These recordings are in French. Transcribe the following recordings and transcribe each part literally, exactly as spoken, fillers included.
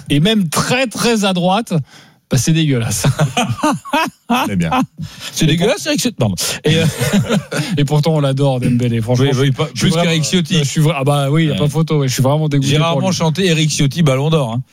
et même très très à droite, bah, c'est dégueulasse. C'est bien. C'est dégueulasse, Eric Ciotti. Pardon. Et, euh... et pourtant, on l'adore, Dembélé. Franchement, oui, oui, pas, plus vraiment, qu'Eric Ciotti. Je suis vra... Ah bah oui, il n'y a ouais. pas photo. Ouais, je suis vraiment dégoûté. J'ai rarement chanté Eric Ciotti Ballon d'Or. Hein.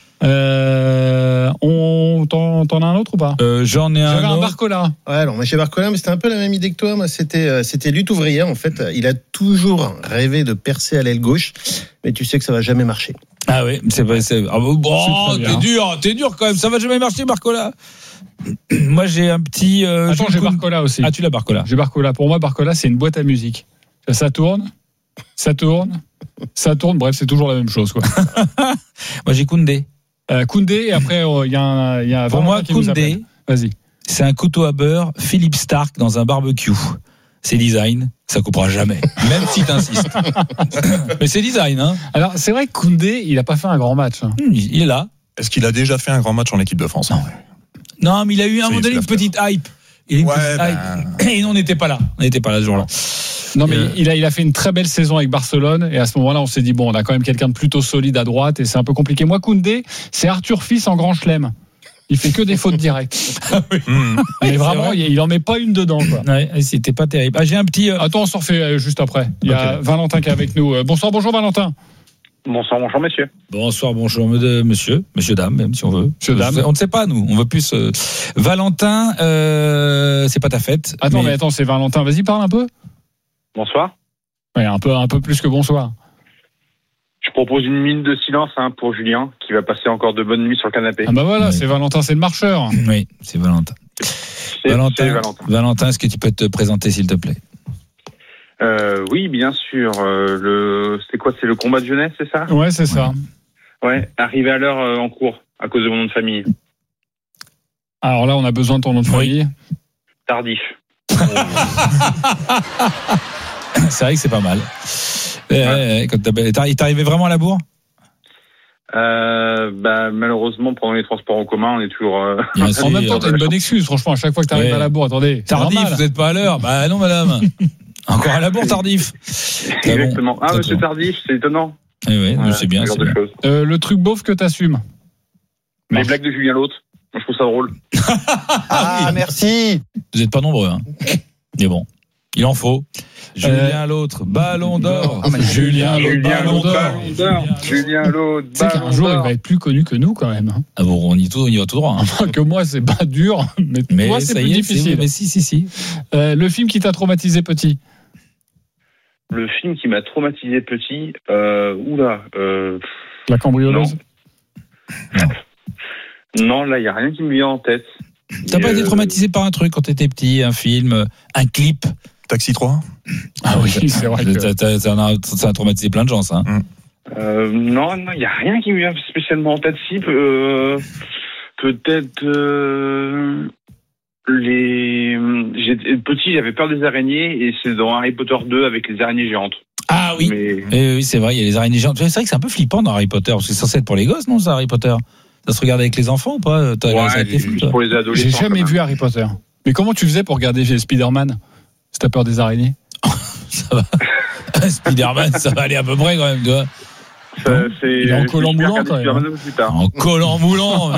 Euh, on t'en, t'en as un autre ou pas? euh, J'en ai un J'avais autre. un Barcola. Ouais, alors moi chez Barcola, mais c'était un peu la même idée que toi. Moi, c'était euh, c'était lutte ouvrière. En fait, il a toujours rêvé de percer à l'aile gauche, mais tu sais que ça va jamais marcher. Ah oui, c'est pas. C'est... Ah bon, oh, t'es dur, t'es dur quand même. Ça va jamais marcher, Barcola. Moi, j'ai un petit. Euh, Attends, j'ai Barcola aussi. Ah, tu l'as Barcola. J'ai Barcola. Pour moi, Barcola, c'est une boîte à musique. Ça tourne, ça tourne, ça tourne. Bref, c'est toujours la même chose, quoi. Moi, j'ai Koundé. Euh, Koundé, et après, il euh, y a un. Y a Pour moi, Koundé, vas-y. C'est un couteau à beurre Philippe Stark dans un barbecue. C'est design, ça coupera jamais. Même si t'insistes. Mais c'est design, hein. Alors, c'est vrai que Koundé, il a pas fait un grand match. Hein. Il est là. Est-ce qu'il a déjà fait un grand match en équipe de France? Non, non mais il a eu un moment donné une petite hype. Il a une ouais, petite ben... hype. Et nous, on n'était pas là. On n'était pas là ce jour-là. Non, mais euh... il, a, il a fait une très belle saison avec Barcelone. Et à ce moment-là, on s'est dit, bon, on a quand même quelqu'un de plutôt solide à droite. Et c'est un peu compliqué. Moi, Koundé, c'est Arthur Fils en grand chelem. Il fait que des fautes directes. Oui. Mmh. Mais vraiment, il en met pas une dedans, quoi. Ouais, c'était pas terrible. Ah, j'ai un petit. Euh... Attends, on s'en refait juste après. Il y a okay. Valentin qui est avec nous. Bonsoir, bonjour Valentin. Bonsoir, bonjour messieurs. Bonsoir, bonjour monsieur, monsieur dame, même si on veut. Monsieur dame. On ne sait pas, nous. On veut plus. Euh... Valentin, euh... c'est pas ta fête. Attends, mais... mais attends, c'est Valentin. Vas-y, parle un peu. Bonsoir. Ouais, un peu, un peu plus que bonsoir. Je propose une minute de silence hein, pour Julien, qui va passer encore de bonnes nuits sur le canapé. Ah bah voilà, oui. C'est Valentin, c'est le marcheur. Oui, c'est Valentin. C'est, Valentin, c'est Valentin. Valentin, est-ce que tu peux te présenter, s'il te plaît? euh, Oui, bien sûr. Euh, le, c'est quoi? C'est le combat de jeunesse, c'est ça? Ouais, c'est ça. Ouais, arrivé à l'heure euh, en cours, à cause de mon nom de famille. Alors là, on a besoin de ton nom de famille. Oui. Tardif. C'est vrai que c'est pas mal. Ouais. Quand il t'arrivait vraiment à la bourre? Euh, bah, malheureusement, pendant les transports en commun, on est toujours. Euh... En même temps, t'as une bonne excuse, franchement, à chaque fois que t'arrives ouais. à la bourre. Attendez, tardif, vous n'êtes pas à l'heure? Bah non, madame. Encore à la bourre, tardif. Exactement. Ah, monsieur Tardif, c'est étonnant. Eh oui, ouais, c'est bien. C'est bien. Euh, le truc beauf que t'assumes? Les Marche. Blagues de Julien L'Autre. Moi, je trouve ça drôle. Ah, oui. Merci. Vous n'êtes pas nombreux, hein. Mais bon. Il en faut. Julien euh... L'Autre, Ballon d'Or. Ah, Julien L'Autre, Ballon d'Or. Julien L'Autre, Tu sais qu'un jour, il va être plus connu que nous, quand même. Hein. Ah bon, on y, tout, on y va tout droit. Hein. Enfin, que moi, c'est pas dur, mais, mais toi, c'est plus est, difficile. C'est, mais si, si, si. Euh, le film qui t'a traumatisé petit? Le film qui m'a traumatisé petit, euh, oula. Euh, La cambrioleuse? Non. Non, là, il n'y a rien qui me vient en tête. T'as pas euh... été traumatisé par un truc quand t'étais petit, un film, un clip? Taxi trois? Ah oui, c'est vrai que... Ça, ça, ça, a, ça a traumatisé plein de gens, ça. Mm. Euh, non, non, il n'y a rien qui me vient spécialement en tête. Si, euh, peut-être... Euh, les... J'étais petit, j'avais peur des araignées, et c'est dans Harry Potter deux avec les araignées géantes. Ah oui, mais... eh oui, c'est vrai, il y a les araignées géantes. C'est vrai que c'est un peu flippant dans Harry Potter, parce que c'est censé être pour les gosses, non, ça, Harry Potter? Ça se regarde avec les enfants ou pas? T'as ouais, les, fou, pour les adolescents. J'ai jamais vu Harry Potter. Mais comment tu faisais pour regarder Spider-Man si t'as peur des araignées? Ça va. Spider-Man, ça va aller à peu près quand même, tu vois. Ça, c'est, il est en collant moulant quand même. En collant moulant.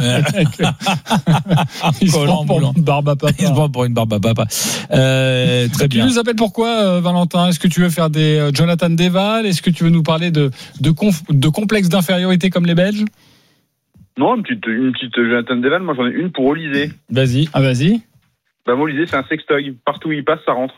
Il se prend pour une barbe à papa. Il se prend pour une barbe à papa. Euh, très bien. Tu nous appelles pourquoi, euh, Valentin? Est-ce que tu veux faire des euh, Jonathan Deval? Est-ce que tu veux nous parler de, de, conf, de complexes d'infériorité comme les Belges? Non, une petite, une petite Jonathan Deval. Moi, j'en ai une pour Olysée. Vas-y. Ah, vas-y. Bah, moi, Olysée, c'est un sextoy. Partout où il passe, ça rentre.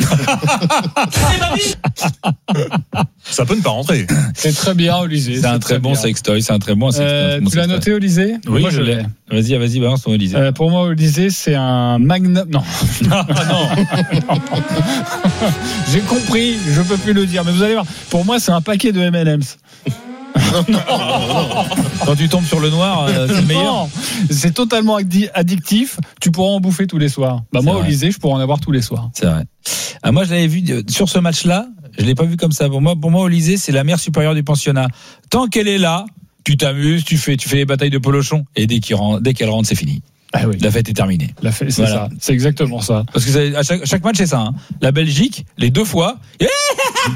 Ça peut ne pas rentrer. C'est très bien, Olysée. C'est, c'est un très, très bon sextoy. C'est un très bon sextoy. Euh, très bon tu l'as noté, Olysée? Oui, moi, je l'ai. Vas-y, vas-y, balance ton Olysée. Euh, pour moi, Olysée, c'est un magnum. Non. non, non. J'ai compris. Je peux plus le dire. Mais vous allez voir. Pour moi, c'est un paquet de M and M's. Non. Quand tu tombes sur le noir, euh, c'est le meilleur. Non, c'est totalement addictif. Tu pourras en bouffer tous les soirs. Bah moi, Olysée, je pourrais en avoir tous les soirs. C'est vrai. Ah, moi, je l'avais vu sur ce match-là. Je l'ai pas vu comme ça. Pour moi, pour moi, Olysée, c'est la mère supérieure du pensionnat. Tant qu'elle est là, tu t'amuses, tu fais, tu fais les batailles de polochon, et dès, qu'il rentre, dès qu'elle rentre, c'est fini. Ah oui. La fête est terminée. La fête, c'est voilà. ça. C'est exactement ça. Parce que c'est, à chaque, chaque match, c'est ça. Hein. La Belgique, les deux fois,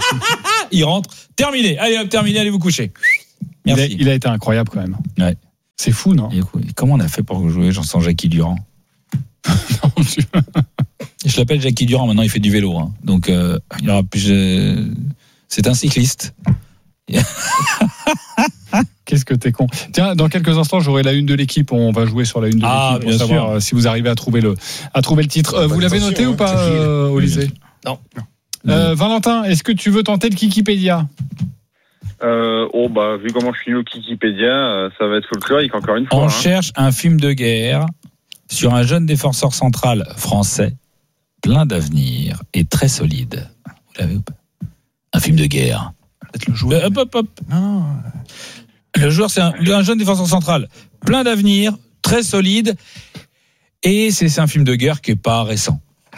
il rentre, terminé. Allez, hop, terminé, allez vous coucher. Merci. Il a, il a été incroyable quand même. Ouais. C'est fou, non? Et comment on a fait pour jouer sans Jackie Durand? Je l'appelle Jackie Durand, maintenant il fait du vélo. Hein. Donc, euh, il y aura plus. Euh, c'est un cycliste. Qu'est-ce que t'es con. Tiens, dans quelques instants, j'aurai la une de l'équipe. On va jouer sur la une de ah, l'équipe pour savoir sûr. si vous arrivez à trouver le, à trouver le titre. Euh, vous l'avez noté hein, ou pas, euh, Olysée? Non. Euh, Valentin, est-ce que tu veux tenter le Kikipédia? Euh, oh bah vu comment je suis au Kikipédia, euh, ça va être folklorique encore une fois. On hein. cherche un film de guerre sur un jeune défenseur central français, plein d'avenir et très solide. Vous l'avez ou pas? Un film de guerre. Peut-être le joueur. Euh, hop, hop, hop. Non. Le joueur, c'est un, un jeune défenseur central, plein d'avenir, très solide, et c'est, c'est un film de guerre qui est pas récent.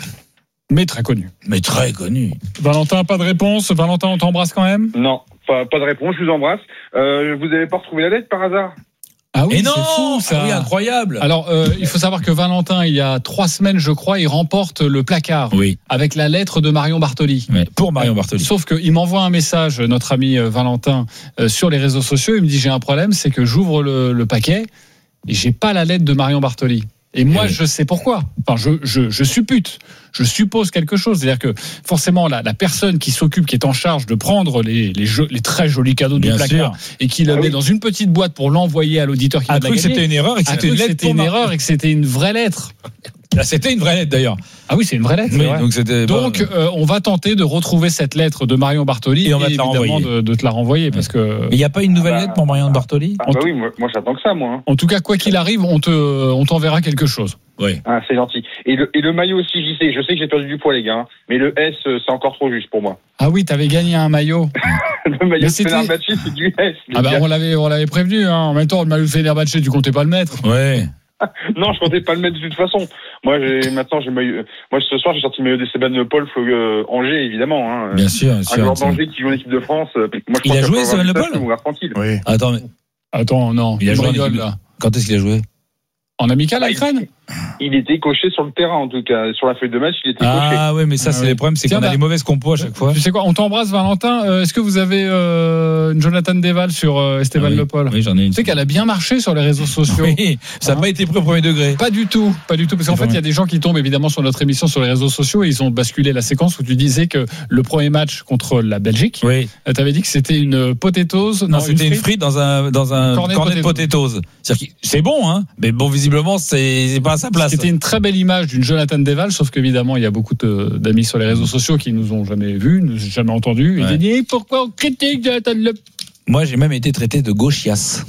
Mais très connu. Mais très connu. Valentin, pas de réponse. Valentin, on t'embrasse quand même? Non, pas, pas de réponse, je vous embrasse. Euh, vous avez pas retrouvé la lettre par hasard? Ah oui, et non, c'est fou, ça. Ah oui, incroyable. Alors, euh, il faut savoir que Valentin, il y a trois semaines, je crois, il remporte le placard Oui. avec la lettre de Marion Bartoli. Mais pour Marion Bartoli. Sauf qu'il m'envoie un message, notre ami Valentin, euh, sur les réseaux sociaux. Il me dit, j'ai un problème, c'est que j'ouvre le, le paquet et j'ai pas la lettre de Marion Bartoli. Et moi, oui. je sais pourquoi. Enfin, je, je, je suppute, je suppose quelque chose. C'est-à-dire que forcément, la, la personne qui s'occupe, qui est en charge de prendre les, les, jeux, les très jolis cadeaux du placard et qui le ah met oui. dans une petite boîte pour l'envoyer à l'auditeur qui a va cru que c'était une erreur et que c'était une lettre. C'était une erreur et que c'était une vraie lettre. C'était une vraie lettre d'ailleurs. Ah oui, c'est une vraie lettre. Oui, vrai. donc c'était donc euh, on va tenter de retrouver cette lettre de Marion Bartoli et on va et évidemment de, de te la renvoyer parce que. Mais il n'y a pas une nouvelle ah bah, lettre pour Marion Bartoli? Ah bah oui, moi, moi j'attends que ça, moi. Hein. En tout cas, quoi qu'il arrive, on te, on t'enverra quelque chose. Oui. Ah, c'est gentil. Et le, et le maillot aussi, j'y sais. Je sais que j'ai perdu du poids, les gars. Hein, mais le S, c'est encore trop juste pour moi. Ah oui, t'avais gagné un maillot. Le maillot de Fenerbahçe, c'est du S. Ah bah gars. on l'avait, on l'avait prévenu. Hein. En même temps, le maillot de Fenerbahçe, tu comptais pas le mettre. Ouais. Non, je comptais pas le mettre de toute façon. Moi, j'ai, maintenant, j'ai maillot, moi, ce soir, j'ai sorti le maillot d'Esteban Le Paul, euh, Angers, évidemment, hein. Bien sûr, bien sûr. Un joueur d'Angers qui joue en équipe de France. Moi, je il a joué, Esteban Le Paul? Tranquille. Oui. Attends, mais... Attends, non. Il a joué rigole, en là. Quand est-ce qu'il a joué? En amical avec Rennes? Il était coché sur le terrain, en tout cas. Sur la feuille de match, il était ah, coché. Ah ouais, mais ça, c'est ouais. les problèmes, c'est Tiens, qu'on bah, a des mauvaises compos à chaque fois. Tu sais quoi, on t'embrasse, Valentin. Euh, est-ce que vous avez euh, une Jonathan Deval sur euh, Esteban ah oui. Le Paul? Oui, j'en ai une. Tu sais qu'elle a bien marché sur les réseaux sociaux. Oui, ça n'a hein? pas été pris au premier degré. Pas du tout, pas du tout. Parce qu'en fait, il y a des gens qui tombent évidemment sur notre émission sur les réseaux sociaux et ils ont basculé la séquence où tu disais que le premier match contre la Belgique, oui. tu avais dit que c'était une potatoes. Non, non c'était une frite, une frite dans un, dans un cornet, cornet de potatoes. C'est-à-dire que c'est bon, hein, mais bon, visiblement, c'est, c'est pas à sa place. C'était une très belle image d'une Jonathan Deval, sauf qu'évidemment, il y a beaucoup de, d'amis sur les réseaux sociaux qui nous ont jamais vus, nous ont jamais entendus. Ouais. Ils disent, pourquoi on critique Jonathan Le Paul? Moi, j'ai même été traité de gauchias.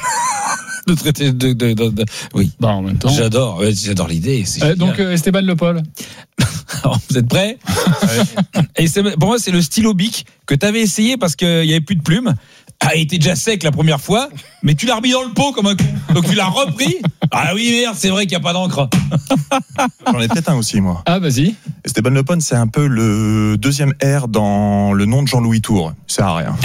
de traiter de, de, de, de, oui. Bah, en même temps. J'adore, j'adore l'idée. C'est euh, donc, euh, Esteban Le Paul. Alors, vous êtes prêts? Ouais. Et c'est, pour moi, c'est le stylo bic que tu avais essayé parce qu'il n'y avait plus de plumes. Ah, il était déjà sec la première fois, mais tu l'as remis dans le pot comme un coup. Donc tu l'as repris. Ah oui, merde, c'est vrai qu'il n'y a pas d'encre. J'en ai peut-être un aussi, moi. Ah, vas-y. Esteban Le Paul, c'est un peu le deuxième R dans le nom de Jean-Louis Tour. Ça sert à rien.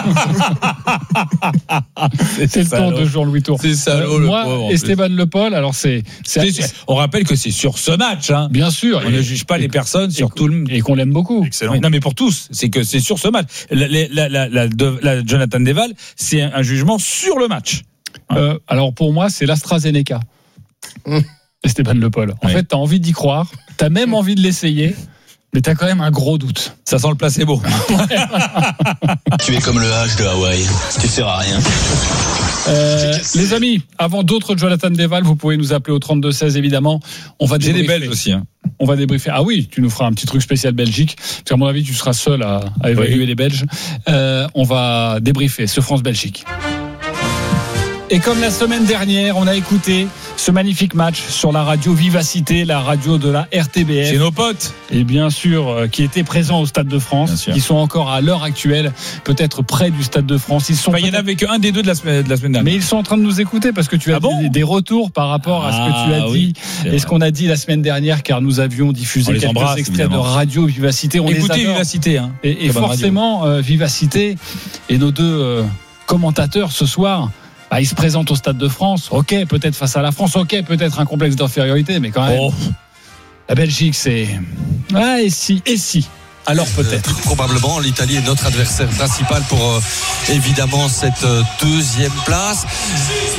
c'est, c'est le tour de Jean-Louis Tour. C'est ça, euh, moi, pauvre, Esteban Le Paul, alors c'est, c'est, c'est, c'est. On rappelle que c'est sur ce match. Hein. Bien sûr. On et, ne juge pas et, les personnes sur tout le. Et qu'on l'aime beaucoup. Excellent. Mais, non, mais pour tous, c'est que c'est sur ce match. La, la, la, la, la, la Jonathan Deval, c'est un, un jugement sur le match. Euh, alors pour moi, c'est l'AstraZeneca. Mmh. Esteban Le Paul. En oui. fait, t'as envie d'y croire, t'as même envie de l'essayer, mais t'as quand même un gros doute. Ça sent le placebo. Tu es comme le H de Hawaï, tu sers à rien. Euh, les amis, avant d'autres Jonathan Deval, vous pouvez nous appeler au trente-deux seize évidemment. On va J'ai des Belges aussi. Hein. On va débriefer. Ah oui, tu nous feras un petit truc spécial Belgique. Parce qu'à mon avis, tu seras seul à, à évaluer oui. les Belges. Euh, on va débriefer ce France-Belgique. Et comme la semaine dernière, on a écouté ce magnifique match sur la radio Vivacité, la radio de la R T B F. Chez nos potes. Et bien sûr, euh, qui étaient présents au Stade de France, qui sont encore à l'heure actuelle, peut-être près du Stade de France. Ils sont enfin, il y en avait qu'un des deux de la semaine, de la semaine dernière. Mais ils sont en train de nous écouter parce que tu as ah bon des, des retours par rapport à ce que tu as ah, dit oui, et ce qu'on a dit la semaine dernière, car nous avions diffusé quelques embrasse, extraits évidemment. de radio Vivacité. On Écoutez les adore. Vivacité. Hein. Et, et forcément, euh, Vivacité et nos deux euh, commentateurs ce soir. Bah, il se présente au Stade de France. Ok, peut-être face à la France. Ok, peut-être un complexe d'infériorité, mais quand même. Oh. La Belgique, c'est. Ah, et si, et si. Alors peut-être. Euh, probablement, l'Italie est notre adversaire principal pour euh, évidemment cette euh, deuxième place.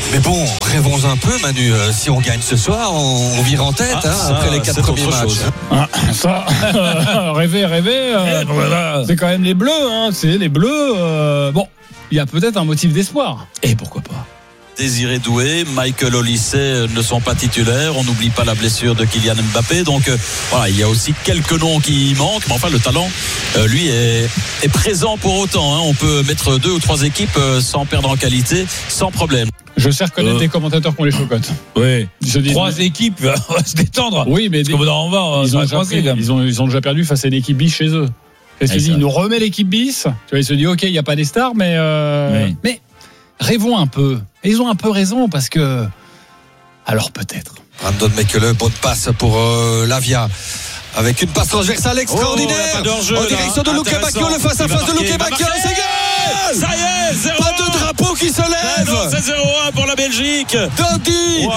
Mais bon, rêvons un peu, Manu. Euh, si on gagne ce soir, on, on vire en tête Ah, hein, ça, après les quatre premiers matchs. chose. Ah, ça, euh, rêver, rêver, euh, Eh, voilà. c'est quand même les Bleus, hein, c'est les Bleus. Euh, bon, il y a peut-être un motif d'espoir. Et pourquoi pas. Désiré Doué, Michael Olise ne sont pas titulaires. On n'oublie pas la blessure de Kylian Mbappé. Donc euh, voilà, il y a aussi quelques noms qui manquent. Mais enfin, le talent, euh, lui, est, est présent pour autant. Hein. On peut mettre deux ou trois équipes euh, sans perdre en qualité, sans problème. Je sais reconnaître Euh. des commentateurs qui ont les chocottes. Oui. Ils se disent, Trois équipes, on va se détendre. oui, mais Parce qu'au bout d'un moment, on ils, va ont se déjà croiser, pris- quand même. ils, ont, ils ont déjà perdu face à une équipe bis chez eux. Et il se Ouais, dit, ça. il nous remet l'équipe bis. Tu vois, il se dit, ok, il n'y a pas des stars, mais, euh, Oui. mais rêvons un peu. Et ils ont un peu raison parce que. Alors peut-être. Brandon Mekele, bonne passe pour euh, Lavia. Avec une passe transversale extraordinaire. Oh, pas de hors-jeu, en là. direction de Luke Intéressant. Bacchio, le face à Il va face de marquer, Luke il va Bacchio, marquer. c'est goal. Ça y est, zéro Pas de drapeau qui se Ah non, lève. c'est zéro un pour la Belgique. Dodi